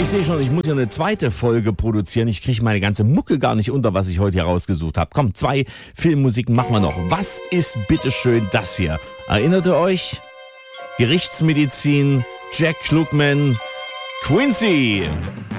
sehe schon, ich muss ja eine zweite Folge produzieren. Ich kriege meine ganze Mucke gar nicht unter, was ich heute hier rausgesucht habe. Komm, 2 Filmmusiken machen wir noch. Was ist bitteschön das hier? Erinnert ihr euch? Gerichtsmedizin, Jack Klugman, Quincy.